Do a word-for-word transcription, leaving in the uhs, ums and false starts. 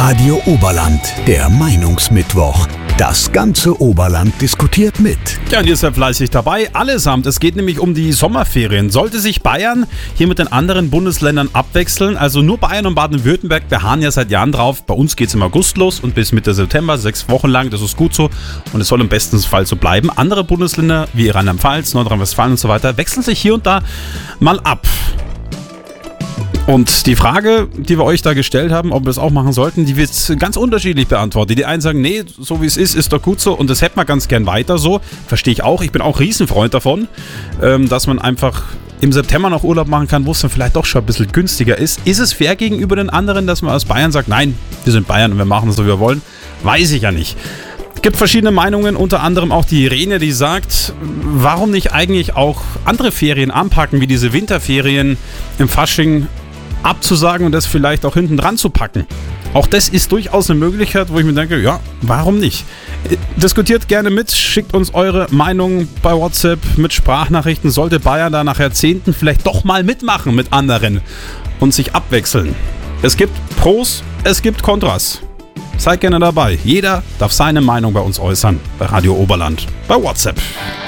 Radio Oberland, der Meinungsmittwoch. Das ganze Oberland diskutiert mit. Ja, und ihr seid fleißig dabei, allesamt. Es geht nämlich um die Sommerferien. Sollte sich Bayern hier mit den anderen Bundesländern abwechseln? Also nur Bayern und Baden-Württemberg beharren ja seit Jahren drauf. Bei uns geht es im August los und bis Mitte September, sechs Wochen lang. Das ist gut so und es soll im besten Fall so bleiben. Andere Bundesländer wie Rheinland-Pfalz, Nordrhein-Westfalen und so weiter wechseln sich hier und da mal ab. Und die Frage, die wir euch da gestellt haben, ob wir es auch machen sollten, die wird ganz unterschiedlich beantwortet. Die einen sagen, nee, so wie es ist, ist doch gut so und das hätten wir ganz gern weiter so. Verstehe ich auch. Ich bin auch Riesenfreund davon, dass man einfach im September noch Urlaub machen kann, wo es dann vielleicht doch schon ein bisschen günstiger ist. Ist es fair gegenüber den anderen, dass man aus Bayern sagt, nein, wir sind Bayern und wir machen es so, wie wir wollen? Weiß ich ja nicht. Es gibt verschiedene Meinungen, unter anderem auch die Irene, die sagt, warum nicht eigentlich auch andere Ferien anpacken, wie diese Winterferien im Fasching abzusagen und das vielleicht auch hinten dran zu packen. Auch das ist durchaus eine Möglichkeit, wo ich mir denke, ja, warum nicht? Diskutiert gerne mit, schickt uns eure Meinung bei WhatsApp mit Sprachnachrichten. Sollte Bayern da nach Jahrzehnten vielleicht doch mal mitmachen mit anderen und sich abwechseln? Es gibt Pros, es gibt Kontras. Seid gerne dabei. Jeder darf seine Meinung bei uns äußern. Bei Radio Oberland. Bei WhatsApp.